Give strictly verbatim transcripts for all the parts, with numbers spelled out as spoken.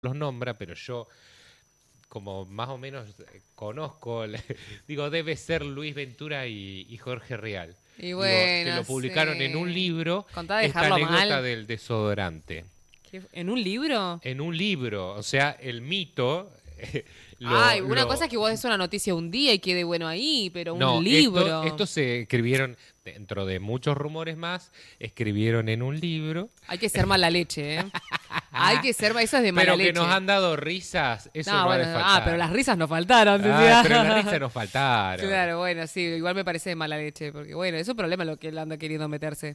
los nombra, pero yo como más o menos conozco, digo, debe ser Luis Ventura y, y Jorge Rial. Y bueno, digo, que lo publicaron sí. en un libro, Contá de esta dejarlo anécdota mal. del desodorante. ¿Qué? ¿En un libro? En un libro, o sea, el mito... Lo, Ay, una lo, cosa es que vos des una noticia un día y quede bueno ahí, pero no, un libro. Esto, esto se escribieron, dentro de muchos rumores más, escribieron en un libro. Hay que ser mala leche, ¿eh? Hay que ser, eso es de mala pero leche. Pero que nos han dado risas, eso no, no no bueno, ha de faltar. Ah, pero las risas nos faltaron. Ah, pero las risas nos faltaron. Claro, bueno, sí, igual me parece de mala leche, porque bueno, es un problema lo que él anda queriendo meterse.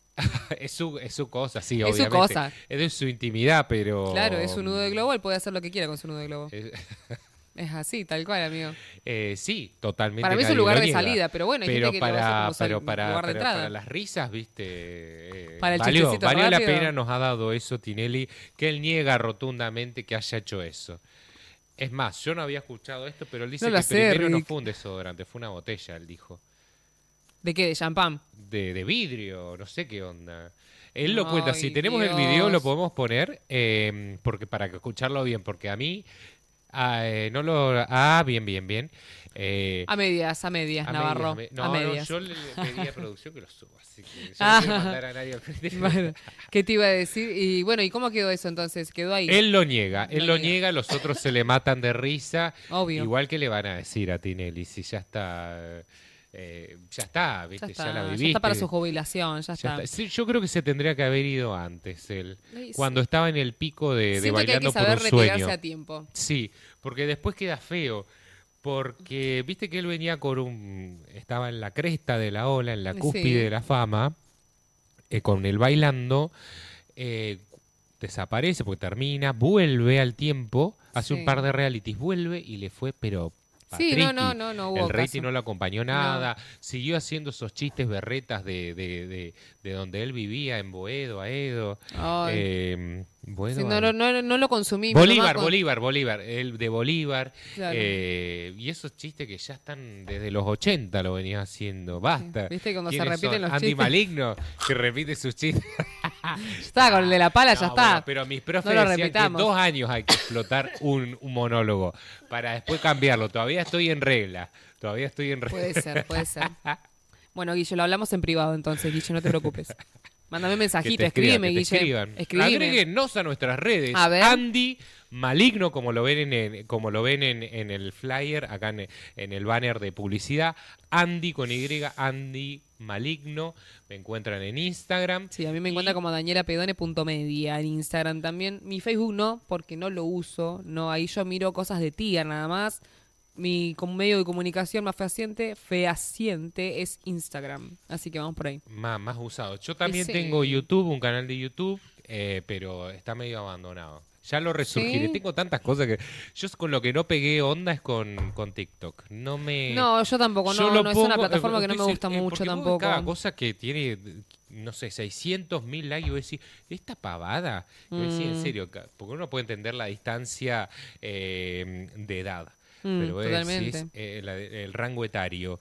es, su, es su cosa, sí, es obviamente. Es su cosa. Es de su intimidad, pero... Claro, es un nudo de globo, él puede hacer lo que quiera con su nudo de globo. Es... Es así, tal cual, amigo. Eh, sí, totalmente. Para mí es un lugar de salida, pero bueno, hay pero gente que para, lo hace como pero sal, para, lugar de pero entrada. para las risas, viste, eh, para el valió, valió la rápido. pena, nos ha dado eso Tinelli, que él niega rotundamente que haya hecho eso. Es más, yo no había escuchado esto, pero él dice no que sé, primero Rick. no fue un desodorante, fue una botella, él dijo. ¿De qué? ¿De champán? De, de vidrio, no sé qué onda. Él lo Ay, cuenta, si tenemos Dios. el video lo podemos poner, eh, porque para escucharlo bien, porque a mí... Ah, eh, no lo... ah, bien, bien, bien. Eh, a medias, a medias, a Navarro. Medias, a, me... no, a medias. No, yo le pedí a producción que lo suba, así que yo ah. no quiero mandar a nadie al frente. Bueno, ¿qué te iba a decir? Y bueno, ¿y cómo quedó eso entonces? ¿Quedó ahí? Él lo niega, él lo lo niega. niega, los otros se le matan de risa. Obvio. Igual que le van a decir a Tinelli, si ya está... Eh, ya está, ¿viste? Ya, está, ya la viviste. ya está para su jubilación, ya, ya está. está. Sí, yo creo que se tendría que haber ido antes, él, sí. cuando estaba en el pico de, de Bailando que hay que saber por un retirarse sueño. a tiempo. Sí, porque después queda feo. Porque viste que él venía con un... Estaba en la cresta de la ola, en la cúspide sí. de la fama, eh, con el Bailando, eh, desaparece porque termina, vuelve al tiempo, hace sí. un par de realities, vuelve y le fue, pero... Sí, no, no, no, no hubo el rating caso. no lo acompañó nada, no. siguió haciendo esos chistes berretas de, de, de, de donde él vivía, en Boedo, Aedo. Eh, Boedo, sí, no, no, no, no lo consumí. Bolívar, con... Bolívar, Bolívar, el de Bolívar. Claro. Eh, y esos chistes que ya están desde los ochenta lo venía haciendo, basta. Sí. ¿Viste cuando se repiten son? los Andy chistes? Maligno, que repite sus chistes. Está, con el de la pala no, ya está. Bueno, pero mis profes no decían que dos años hay que explotar un, un monólogo para después cambiarlo. Todavía estoy en regla, todavía estoy en regla. Puede ser, puede ser. Bueno, Guille, lo hablamos en privado entonces, Guille, no te preocupes. Mándame un mensajito, escríbeme, Guille. Agréguenos a nuestras redes. A ver. Andy Maligno, como lo ven en, como lo ven en, en el flyer, acá en, en el banner de publicidad. Andy con Y, Andy Maligno. Me encuentran en Instagram. Sí, a mí me y... encuentra como danielapedone punto media en Instagram también. Mi Facebook no, porque no lo uso. No, ahí yo miro cosas de tía nada más. Mi como medio de comunicación más fehaciente, fehaciente es Instagram. Así que vamos por ahí. Más, más usado. Yo también sí. tengo YouTube, un canal de YouTube, eh, pero está medio abandonado. Ya lo resurgiré. ¿Sí? Tengo tantas cosas que... Yo con lo que no pegué onda es con, con TikTok. No me... No, yo tampoco. No, yo no pongo, es una plataforma eh, que no me gusta eh, mucho porque tampoco. Cada cosa que tiene, no sé, seiscientos mil likes, yo decía, ¿esta pavada? Yo decía, en serio, porque uno puede entender la distancia eh, de edad. Mm, pero vos totalmente. decís, eh, la, el rango etario.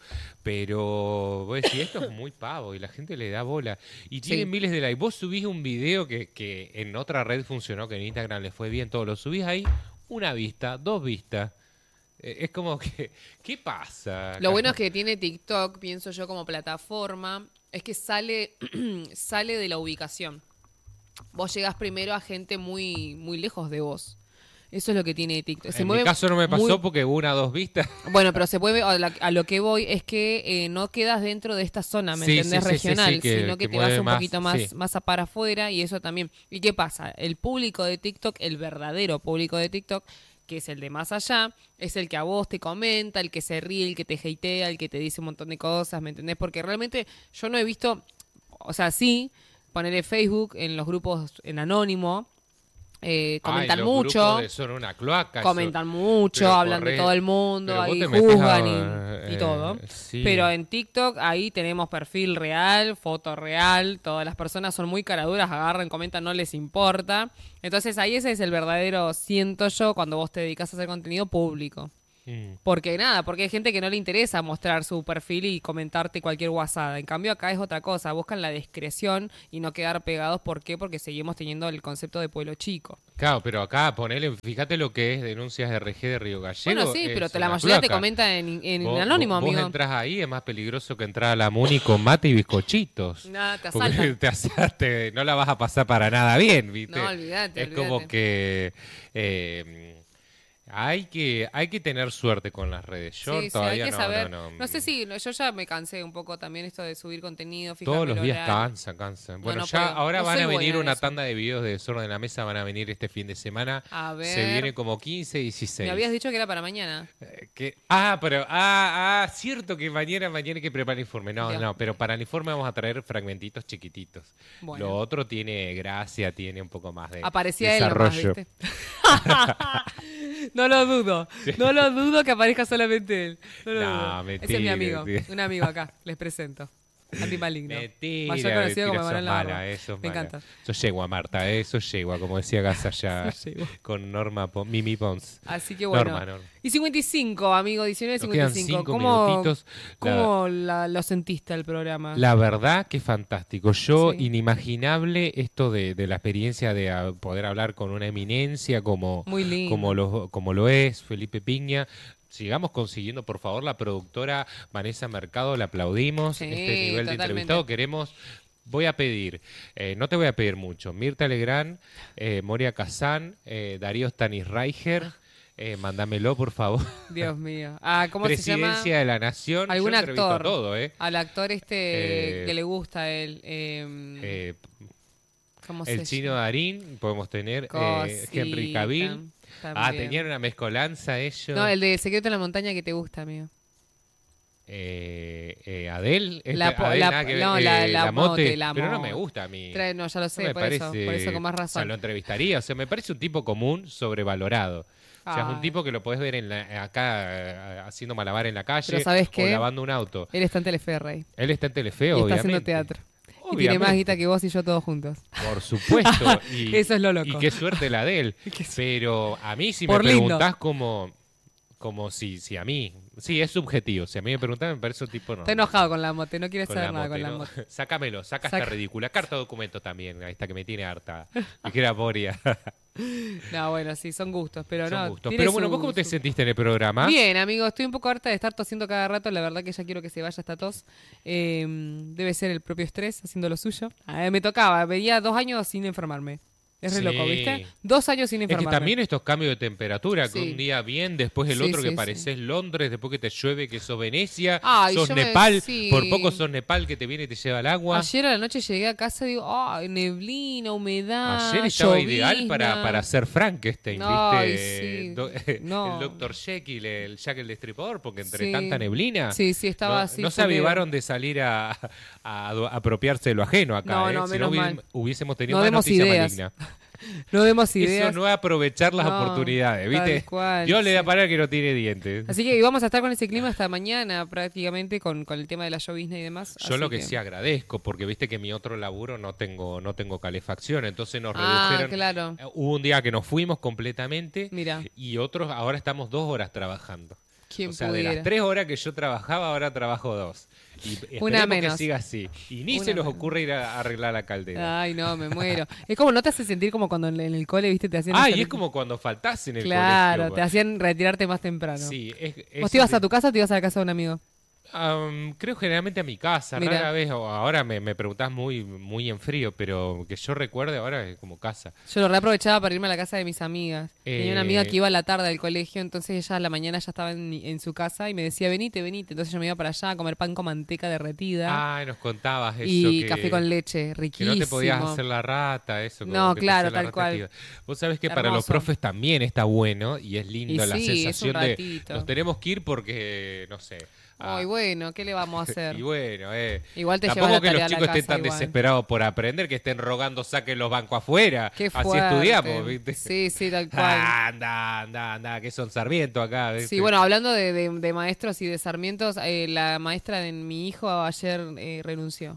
Pero vos decís, esto es muy pavo y la gente le da bola. Y tienen Sí. miles de likes. Vos subís un video que, que en otra red funcionó, que en Instagram le fue bien, todo lo subís ahí, una vista, dos vistas. Eh, es como que, ¿qué pasa? Lo bueno es que tiene TikTok, pienso yo, como plataforma, es que sale, sale de la ubicación. Vos llegás primero a gente muy, muy lejos de vos. Eso es lo que tiene TikTok. Se en mueve mi caso no me pasó muy... porque una o dos vistas. Bueno, pero se mueve, a, la, a lo que voy es que eh, no quedas dentro de esta zona, ¿me sí, entendés? Sí, sí, regional, sí, sí, que, sino que, que te vas un más, poquito más, sí. más a para afuera y eso también. ¿Y qué pasa? El público de TikTok, el verdadero público de TikTok, que es el de más allá, es el que a vos te comenta, el que se ríe, el que te hatea, el que te dice un montón de cosas, ¿me entendés? Porque realmente yo no he visto, o sea, sí, ponerle Facebook en los grupos en anónimo, eh, comentan Ay, los mucho, grupos son una cloaca, comentan eso. mucho, Pero hablan corre... de todo el mundo, pero ahí vos te metés juzgan a... y, y eh, todo. Sí. Pero en TikTok ahí tenemos perfil real, foto real, todas las personas son muy caraduras, agarran, comentan, no les importa. Entonces ahí ese es el verdadero, siento yo, cuando vos te dedicas a hacer contenido público. Mm. Porque nada, porque hay gente que no le interesa mostrar su perfil y comentarte cualquier guasada. En cambio acá es otra cosa, buscan la discreción y no quedar pegados. ¿Por qué? Porque seguimos teniendo el concepto de pueblo chico. Claro, pero acá ponele, fíjate lo que es denuncias de R G de Río Gallego. Bueno, sí, es pero te, la una mayoría te cloaca. comenta en, en Vos, anónimo, vos, amigo. vos entras ahí, es más peligroso que entrar a la Muni con mate y bizcochitos. Nada, te Porque asaltan. te asalte, no la vas a pasar para nada bien, ¿viste? No, olvídate, Es olvídate. como que eh, hay que hay que tener suerte con las redes. Yo Sí, sí, todavía hay que no, saber. no, no. No sé si, yo ya me cansé un poco también esto de subir contenido, fijarme Todos los el días horario. cansan, cansan. Bueno, no ya puedo. ahora No van soy a venir buena en una eso. tanda de videos de Desorden en la Mesa, van a venir este fin de semana. A ver. Se viene como quince, dieciséis. Me habías dicho que era para mañana. Eh, que- ah, pero, ah, ah, cierto que mañana, mañana hay que preparar el informe. No, Ya. no, pero para el informe vamos a traer fragmentitos chiquititos. Bueno. Lo otro tiene gracia, tiene un poco más de Aparecía él nomás, desarrollo. ¿viste? No lo dudo. No lo dudo que aparezca solamente él. No lo No, dudo. Ese es mi mentira, amigo. mentira. Un amigo acá. Les presento. Andy Maligno. Mentira, Mayor conocido como mentira, Emanuel sos mala, Navarro. eso es Me mala. encanta. Eso yegua, Marta, eh, eso yegua, como decía Gas allá Eso yegua. con Norma, Pon- Mimi Pons. Así que bueno. Norma, Norma. Y cincuenta y cinco, amigo, diecinueve Nos quedan cincuenta y cinco. cinco ¿Cómo, minutitos. La- cómo la- lo sentiste el programa? La verdad que fantástico. Yo, Sí. inimaginable esto de, de la experiencia de ah, poder hablar con una eminencia como, Muy lindo. como, lo, como lo es Felipe Piña. Sigamos consiguiendo, por favor, la productora Vanessa Mercado, la aplaudimos. Sí, este nivel de totalmente. entrevistado queremos. Voy a pedir, eh, no te voy a pedir mucho, Mirta Legrand, eh, Moria Kazán, eh, Darío Stanisreicher, eh, mándamelo, por favor. Dios mío. Ah, ¿cómo se llama? Presidencia de la Nación. ¿Algún Yo entrevisto a actor? todo, ¿eh? Al actor este Eh, que le gusta a él. eh, Eh, ¿Cómo El se chino llama? Darín, podemos tener eh, Cosita, Henry Cavill. Ah, también. tenían una mezcolanza ellos. No, el de Secreto en la Montaña que te gusta, amigo. eh, eh, Adele. este, La po- Adele, la- nada que ver, no, la- eh, la mote, mote, la pero no mote. me gusta a mí. Trae- no, ya lo No sé, me por, eso, parece- por eso con más O sea, razón. lo entrevistaría. O sea, me parece un tipo común, sobrevalorado. O sea, es un Ay. tipo que lo podés ver en la- acá eh, haciendo malabar en la calle Pero ¿sabes o qué? lavando un auto. Él está en Telefe, Rey. Él está en Telefe, Y está obviamente. haciendo teatro. Y tiene Obviamente. más guita que vos y yo todos juntos. Por supuesto. Y, Eso es lo loco. Y qué suerte la de él. Qué su- Pero a mí, si Por me lindo. preguntás como, como si, si a mí. Sí, es subjetivo. Si a mí me preguntás, me parece un tipo no. Está enojado con la mote, no quiere Con saber la nada mote, con la ¿no? mote. Sácamelo, saca Saca. esta ridícula. Carta documento también, ahí está que me tiene harta. Dijera Boria. No, bueno, sí, son gustos, pero Son no. gustos. tiene Pero bueno, su- ¿vos cómo te su- sentiste en el programa? Bien, amigo, estoy un poco harta de estar tosiendo cada rato. La verdad que ya quiero que se vaya esta tos. Eh, debe ser el propio estrés haciendo lo suyo. Ah, me tocaba, venía dos años sin enfermarme. Es re Sí. loco, ¿viste? Dos años sin Es que enfermarme. también estos cambios de temperatura, que Sí. un día bien, después el Sí, otro sí, que pareces Londres, después que te llueve que sos Venecia, Ay, sos yo me- Nepal, sí. por poco sos Nepal que te viene y te lleva el agua. Ayer a la noche llegué a casa y digo, ay, neblina, humedad. Ayer estaba llovizna". ideal para, para hacer Frankenstein, Ay, ¿viste? sí. Do- No. El doctor Jekyll, el Jack el Destripador, porque entre Sí. tanta neblina. Sí, sí, estaba no, así. No se fulero. avivaron de salir a, a- a apropiarse de lo ajeno acá. No, ¿eh? no, si menos no hubi- mal. hubiésemos tenido No más demos noticia ideas. maligna. No demos ideas. Eso no es aprovechar las No, oportunidades, tal ¿viste? cual, Yo le sí. da para que no tiene dientes. Así que íbamos a estar con ese clima hasta mañana prácticamente con, con el tema de la llovizna y demás. Yo así lo que, sí agradezco, porque viste que mi otro laburo no tengo, no tengo calefacción, entonces nos Ah, redujeron. claro. Eh, Hubo un día que nos fuimos completamente Mira. y otros ahora estamos dos horas trabajando. ¿Quién O sea, pudiera? de las tres horas que yo trabajaba, ahora trabajo dos. Y Una esperemos menos. que siga así. Y ni Una se nos menos. ocurre ir a arreglar la caldera. Ay, no, me muero. Es como no te hace sentir como cuando en en el cole, viste, te hacían... Ah, hacer- y es como cuando faltás en el Claro, colegio. te hacían retirarte más temprano. Sí, es, ¿Vos eso te ibas de- a tu casa o te ibas a la casa de un amigo? Am, creo generalmente a mi casa, Mirá. rara vez, o ahora me, me preguntás muy, muy en frío, pero que yo recuerde ahora es como casa. Yo lo reaprovechaba para irme a la casa de mis amigas. Tenía una amiga Eh. que iba a la tarde del colegio, entonces ella a la mañana ya estaba en, en su casa y me decía, venite, venite. Entonces yo me iba para allá a comer pan con manteca derretida Ay, nos contabas eso. y que, café con leche, que riquísimo. no te podías hacer la rata, eso. como No, que te claro, hacía la tal rata cual. activa. Vos sabés que para los Hermoso. profes también está bueno y es lindo Y la sí, es un sensación de ratito. nos tenemos que ir porque, no sé. ah, Ay, bueno, ¿qué le vamos a hacer? Y bueno, eh. Igual te llevas Tampoco la que tarea los a la chicos estén casa tan igual. desesperados por aprender, que estén rogando saquen los bancos afuera. Qué Así fuerte. estudiamos, ¿viste? Sí, sí, tal cual. Ah, anda, anda, anda, que son Sarmiento acá. ¿viste? Sí, bueno, hablando de, de- de maestros y de sarmientos, eh, la maestra de mi hijo ayer eh, renunció.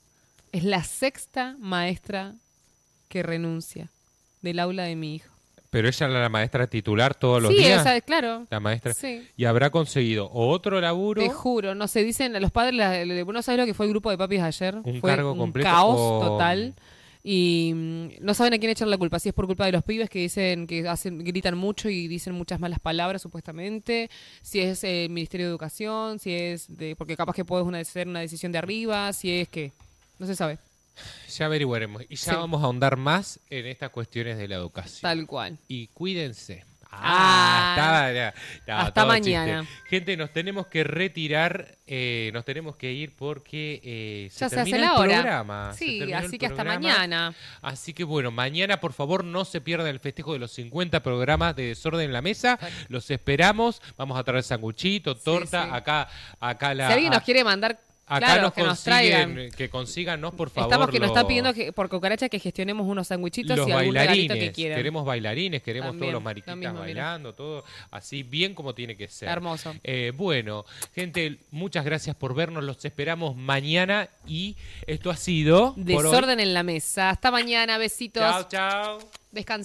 Es la sexta maestra que renuncia del aula de mi hijo. Pero ella era la maestra titular todos los Sí, días. o sea, claro. La maestra. Sí. Y habrá conseguido otro laburo. Te juro, no sé, dicen los padres, la, la- no sabes lo que fue el grupo de papis ayer. Un fue cargo un completo caos o- total. Y mm, no saben a quién echar la culpa. Si es por culpa de los pibes que dicen que hacen gritan mucho y dicen muchas malas palabras supuestamente. Si es eh, el Ministerio de Educación, si es de porque capaz que puede una, ser una decisión de arriba, si es que no se sabe. Ya averiguaremos. Y ya Sí. vamos a ahondar más en estas cuestiones de la educación. Tal cual. Y cuídense. Ah, estaba- ya, estaba hasta todo mañana. chiste. Gente, nos tenemos que retirar, eh, nos tenemos que ir porque eh, se Ya se termina hace el la hora. programa. se Sí, terminó el así que hasta programa. mañana. Así que bueno, mañana por favor no se pierdan el festejo de los cincuenta programas de Desorden en la Mesa. Los esperamos. Vamos a traer sanguchito, torta. sí. Acá, acá la. Si alguien nos quiere mandar, Acá claro, nos que nos consiguen, traigan. que consíganos por favor. Estamos que nos los- está pidiendo que, por cucaracha que gestionemos unos sandwichitos los y algún regalito que bailarines, quieran. queremos bailarines, queremos También, todos los lo mariquitas mismo, mira. bailando, todo así bien como tiene que ser. Hermoso. Eh, bueno, gente, muchas gracias por vernos, los esperamos mañana y esto ha sido por hoy. Desorden en la mesa. Hasta mañana, besitos. Chao, chao. Descansa.